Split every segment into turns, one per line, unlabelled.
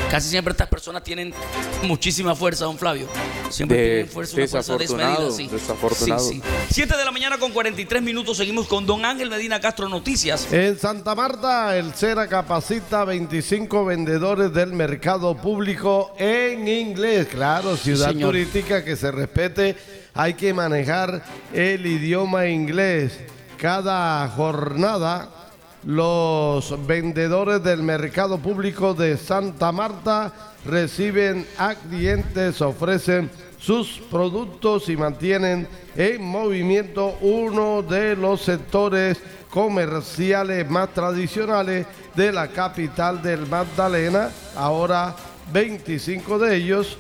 Casi siempre estas personas tienen muchísima fuerza, don Flavio. Siempre tienen fuerza, una fuerza desmedida. Sí.
Desafortunado.
Sí, sí. 7 de la mañana con 43 minutos. Seguimos con don Ángel Medina Castro, noticias.
En Santa Marta, el SENA capacita 25 vendedores del mercado público en inglés. Claro, ciudad turística, que se respete, hay que manejar el idioma inglés. Cada jornada, los vendedores del mercado público de Santa Marta reciben a clientes, ofrecen sus productos y mantienen en movimiento uno de los sectores comerciales más tradicionales de la capital del Magdalena. Ahora 25 de ellos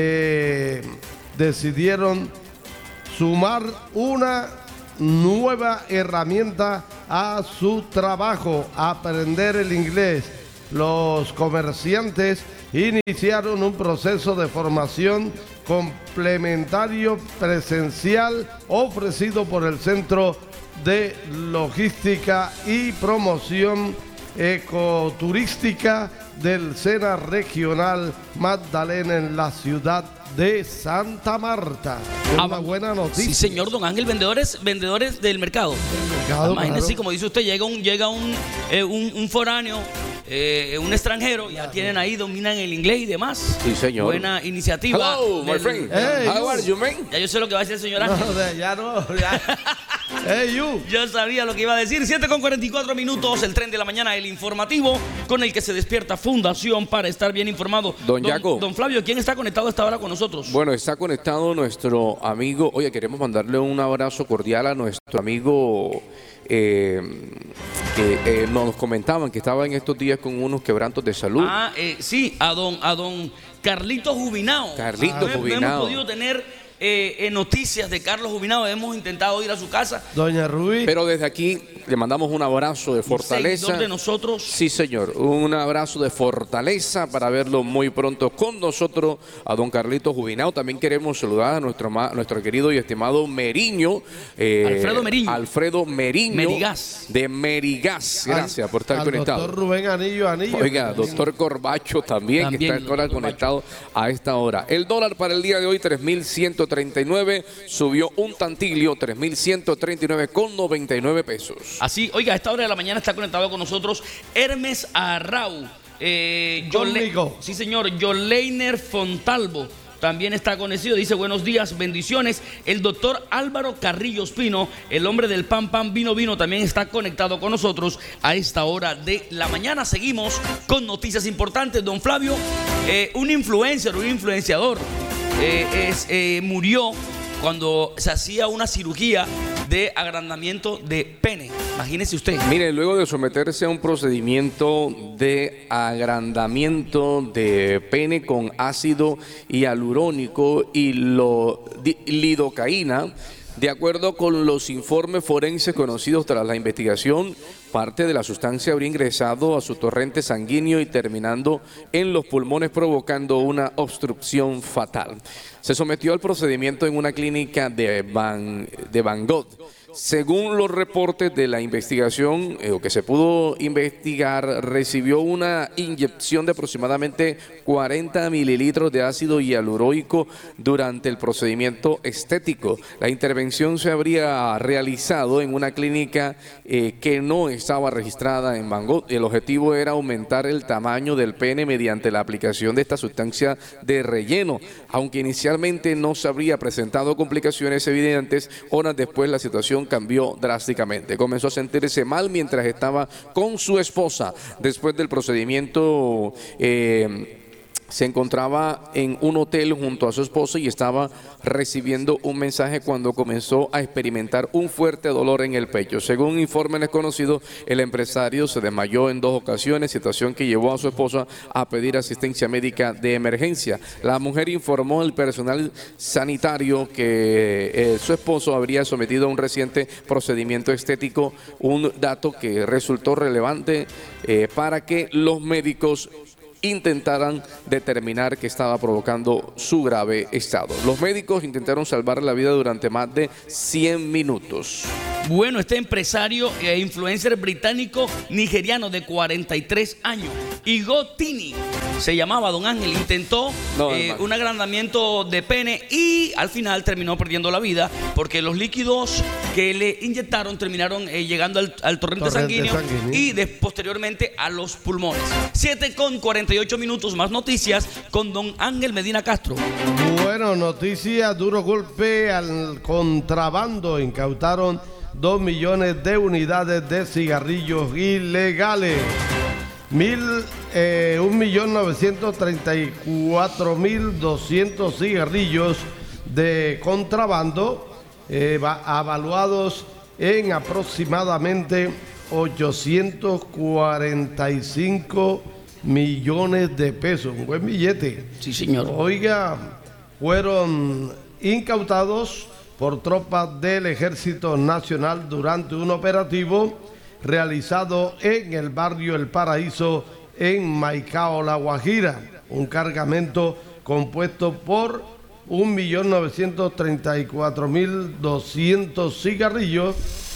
decidieron sumar una nueva herramienta a su trabajo, aprender el inglés. Los comerciantes iniciaron un proceso de formación complementario presencial ofrecido por el Centro de Logística y Promoción Ecoturística del SENA Regional Magdalena en la ciudad de Santa Marta. Una buena noticia.
Sí, señor don Ángel, vendedores del mercado. Imagínese, claro. Como dice usted, llega un foráneo, un extranjero, ya tienen ahí, dominan el inglés y demás.
Sí, señor.
Buena iniciativa.
Hello, my friend. Hey, how are you, man?
Ya yo sé lo que va a decir el señor Ángel.
No, ya no. Hey, you.
Yo sabía lo que iba a decir. 7 con 44 minutos, el tren de la mañana, el informativo con el que se despierta Fundación para estar bien informado.
Don Yaco.
Don Flavio, ¿quién está conectado a esta hora con nosotros?
Bueno, está conectado nuestro amigo. Oye, queremos mandarle un abrazo cordial a nuestro amigo que nos comentaban que estaba en estos días con unos quebrantos de salud.
Sí, a don Carlito Jubinao.
Carlito Jubinao.
No hemos podido tener noticias de Carlos Jubinao. Hemos intentado ir a su casa.
Doña Rubí.
Pero desde aquí le mandamos un abrazo de fortaleza.
Seguidor de nosotros.
Sí, señor. Un abrazo de fortaleza para verlo muy pronto con nosotros a don Carlito Jubinao. También queremos saludar a nuestro querido y estimado Meriño.
Alfredo Meriño.
Alfredo Meriño.
Merigas.
De Merigas. Gracias por estar conectado.
Doctor Rubén Anillo.
Oiga, doctor Corbacho también que está ahora conectado a esta hora. El dólar para el día de hoy, 3.139, subió un tantilio, 3.139,99 pesos.
Así, oiga, a esta hora de la mañana está conectado con nosotros Hermes Arrau.
Conmigo.
Sí, señor. Yoleiner Fontalvo también está conocido. Dice: buenos días, bendiciones. El doctor Álvaro Carrillo Espino, el hombre del pan, vino, también está conectado con nosotros a esta hora de la mañana. Seguimos con noticias importantes. Don Flavio, un influenciador, murió cuando se hacía una cirugía de agrandamiento de pene. Imagínese usted.
Mire, luego de someterse a un procedimiento de agrandamiento de pene con ácido hialurónico y lidocaína, de acuerdo con los informes forenses conocidos tras la investigación, parte de la sustancia habría ingresado a su torrente sanguíneo y terminando en los pulmones, provocando una obstrucción fatal. Se sometió al procedimiento en una clínica de Van Gogh. Según los reportes de la investigación, o que se pudo investigar, recibió una inyección de aproximadamente 40 mililitros de ácido hialurónico durante el procedimiento estético. La intervención se habría realizado en una clínica que no estaba registrada en Van Gogh. El objetivo era aumentar el tamaño del pene mediante la aplicación de esta sustancia de relleno. Aunque inicialmente no se habría presentado complicaciones evidentes, horas después la situación cambió drásticamente. Comenzó a sentirse mal mientras estaba con su esposa. Después del procedimiento, se encontraba en un hotel junto a su esposa y estaba recibiendo un mensaje cuando comenzó a experimentar un fuerte dolor en el pecho. Según informes desconocidos, el empresario se desmayó en 2 ocasiones, situación que llevó a su esposa a pedir asistencia médica de emergencia. La mujer informó al personal sanitario que su esposo habría sometido a un reciente procedimiento estético, un dato que resultó relevante para que los médicos intentaran determinar qué estaba provocando su grave estado. Los médicos intentaron salvar la vida durante más de 100 minutos.
Bueno, este empresario e influencer británico nigeriano de 43 años, Igo Tini, se llamaba Don Ángel, intentó un agrandamiento de pene y al final terminó perdiendo la vida porque los líquidos que le inyectaron terminaron llegando al torrente sanguíneo y posteriormente a los pulmones. 7:48 más noticias con Don Ángel Medina Castro.
Bueno, noticia, duro golpe al contrabando, incautaron 2 millones de unidades de cigarrillos ilegales. 1.934.200 cigarrillos de contrabando, avaluados en aproximadamente 845 millones de pesos. Un buen billete.
Sí, señor.
Oiga, fueron incautados por tropas del Ejército Nacional durante un operativo realizado en el barrio El Paraíso, en Maicao, La Guajira. Un cargamento compuesto por 1.934.200 cigarrillos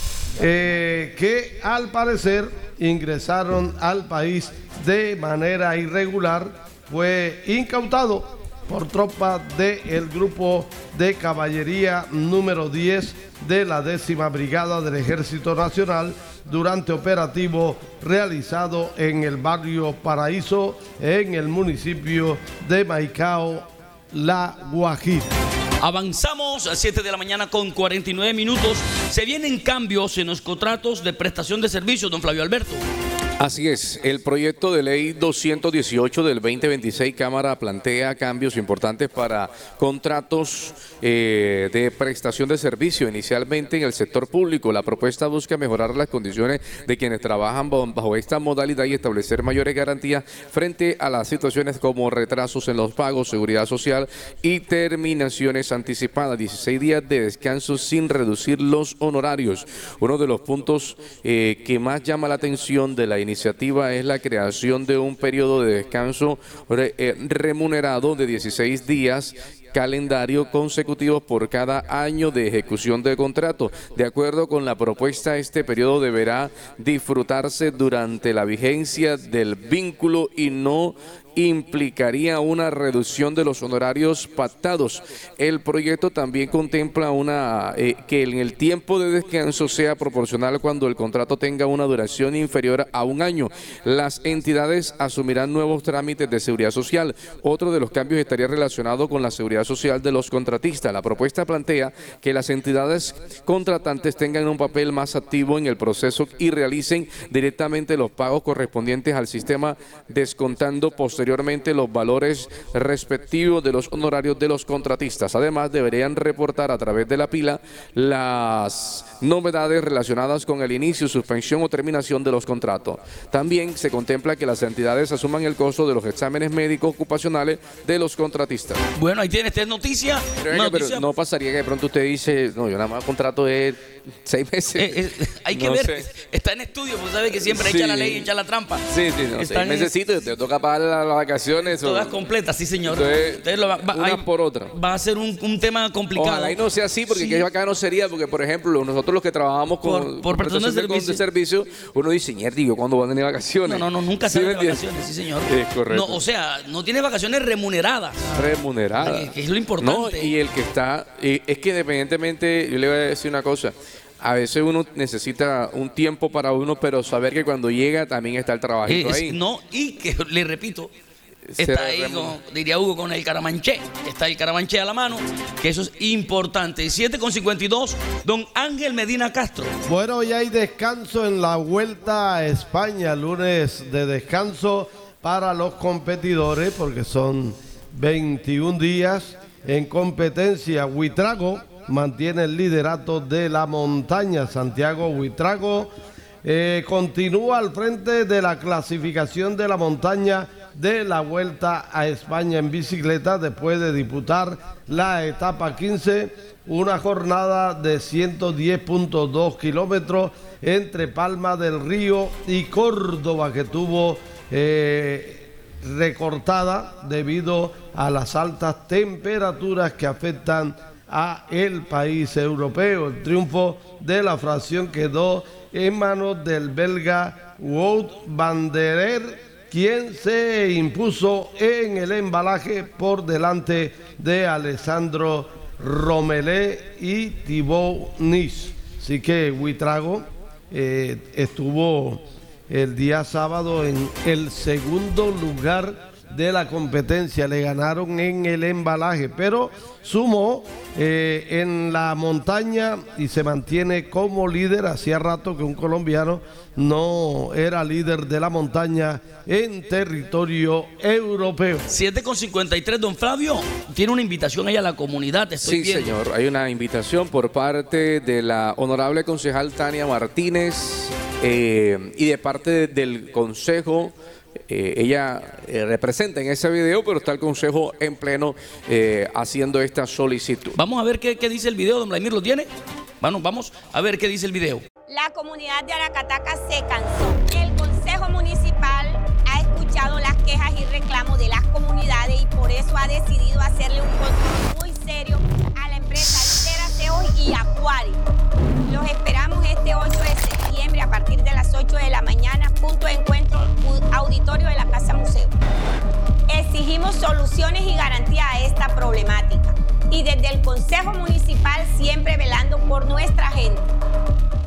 que al parecer ingresaron al país de manera irregular. Fue incautado por tropas del Grupo de Caballería número 10 de la 10ª Brigada del Ejército Nacional durante operativo realizado en el barrio Paraíso, en el municipio de Maicao, La Guajira.
Avanzamos a 7 de la mañana con 49 minutos. Se vienen cambios en los contratos de prestación de servicios, don Flavio Alberto.
Así es, el proyecto de ley 218 del 2026 Cámara plantea cambios importantes para contratos de prestación de servicio, inicialmente en el sector público. La propuesta busca mejorar las condiciones de quienes trabajan bajo esta modalidad y establecer mayores garantías frente a las situaciones como retrasos en los pagos, seguridad social y terminaciones anticipadas, 16 días de descanso sin reducir los honorarios. Uno de los puntos que más llama la atención de la iniciativa es la creación de un periodo de descanso remunerado de 16 días calendario consecutivos por cada año de ejecución de contrato. De acuerdo con la propuesta, este periodo deberá disfrutarse durante la vigencia del vínculo y no implicaría una reducción de los honorarios pactados. El proyecto también contempla que en el tiempo de descanso sea proporcional cuando el contrato tenga una duración inferior a un año. Las entidades asumirán nuevos trámites de seguridad social. Otro de los cambios estaría relacionado con la seguridad social de los contratistas. La propuesta plantea que las entidades contratantes tengan un papel más activo en el proceso y realicen directamente los pagos correspondientes al sistema, descontando posteriormente los valores respectivos de los honorarios de los contratistas. Además, deberían reportar a través de la pila las novedades relacionadas con el inicio, suspensión o terminación de los contratos. También se contempla que las entidades asuman el costo de los exámenes médicos ocupacionales de los contratistas.
Bueno, ahí tiene esta noticia.
Pero no pasaría que de pronto usted dice, no, yo nada más contrato de 6 meses.
Hay que ver, está en estudio, pues sabe que siempre echa la ley y echa la trampa.
Sí, 6 mesecitos, te toca pagar las vacaciones.
Todas completas, sí, señor.
Entonces, una por otra.
Va a ser un tema complicado.
Ojalá y no sea así, porque qué bacano sería, porque por ejemplo, nosotros los que trabajamos
por prestación de
servicio, uno dice, ñerdi, ¿yo cuándo van a tener vacaciones?
No, nunca sale de vacaciones, sí, señor.
Es correcto.
No, o sea, no tiene vacaciones remuneradas.
Remuneradas.
Que es lo importante.
No, y el que está, es que independientemente, yo le voy a decir una cosa. A veces uno necesita un tiempo para uno, pero saber que cuando llega también está el trabajito ahí.
No, y que le repito, está ahí, diría Hugo, con el caramanché. Está el caramanché a la mano, que eso es importante. 7:52, don Ángel Medina Castro.
Bueno, ya hay descanso en la Vuelta a España, lunes de descanso para los competidores, porque son 21 días en competencia. Buitrago mantiene el liderato de la montaña. Santiago Buitrago continúa al frente de la clasificación de la montaña de la Vuelta a España en bicicleta después de disputar la etapa 15, una jornada de 110.2 kilómetros entre Palma del Río y Córdoba, que tuvo recortada debido a las altas temperaturas que afectan a el país europeo. El triunfo de la fracción quedó en manos del belga Wout van der Aert, quien se impuso en el embalaje por delante de Alessandro Romelé y Thibaut Nice. Así que Buitrago estuvo el día sábado en el segundo lugar de la competencia, le ganaron en el embalaje, pero sumó en la montaña y se mantiene como líder. Hacía rato que un colombiano no era líder de la montaña en territorio europeo.
7:53, don Flavio, tiene una invitación ahí a la comunidad.
Sí, viendo. Señor, hay una invitación por parte de la honorable concejal Tania Martínez y de parte del consejo. Ella representa en ese video, pero está el consejo en pleno haciendo esta solicitud.
Vamos a ver qué dice el video, don Vladimir, ¿lo tiene? Bueno, vamos a ver qué dice el video.
La comunidad de Aracataca se cansó. El consejo municipal ha escuchado las quejas y reclamos de las comunidades y por eso ha decidido hacerle un control muy serio a la empresa Litera Aseos y Acuario. Los esperamos este 8 de septiembre a partir de las 8 de la mañana, punto de encuentro, auditorio de la Casa Museo. Exigimos soluciones y garantía a esta problemática y desde el Consejo Municipal siempre velando por nuestra gente.